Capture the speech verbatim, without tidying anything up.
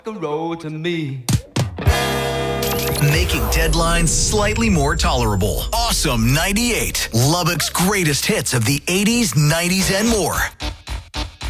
a roll to me. Making deadlines slightly more tolerable. Awesome ninety-eight. Lubbock's greatest hits of the eighties, nineties, and more.